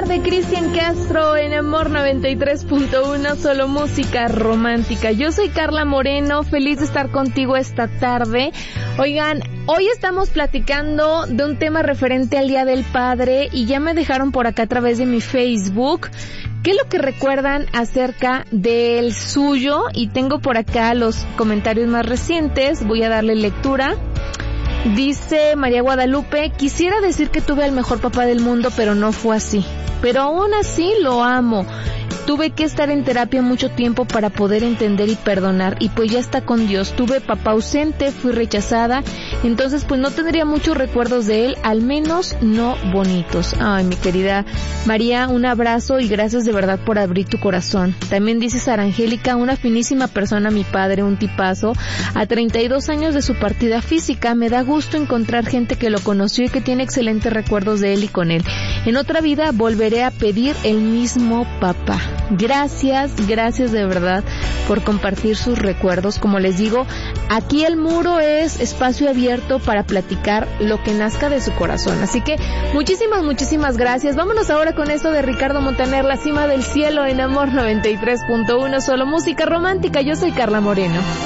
tarde, Cristian Castro en Amor 93.1, solo música romántica. Yo soy Carla Moreno, feliz de estar contigo esta tarde. Oigan, hoy estamos platicando de un tema referente al Día del Padre y ya me dejaron por acá a través de mi Facebook qué es lo que recuerdan acerca del suyo, y tengo por acá los comentarios más recientes, voy a darle lectura. Dice María Guadalupe: quisiera decir que tuve al mejor papá del mundo, pero no fue así. Pero aún así lo amo. Tuve que estar en terapia mucho tiempo para poder entender y perdonar, y pues ya está con Dios. Tuve papá ausente, fui rechazada, entonces pues no tendría muchos recuerdos de él, al menos no bonitos. Ay, mi querida María, un abrazo y gracias de verdad por abrir tu corazón. También dice Sara Angélica: una finísima persona, mi padre, un tipazo. A 32 años de su partida física, me da gusto encontrar gente que lo conoció y que tiene excelentes recuerdos de él y con él. En otra vida volveré a pedir el mismo papá. Gracias de verdad por compartir sus recuerdos. Como les digo, aquí el muro es espacio abierto para platicar lo que nazca de su corazón. Así que muchísimas gracias. Vámonos ahora con esto de Ricardo Montaner, La cima del cielo en Amor 93.1, solo música romántica. Yo soy Carla Moreno.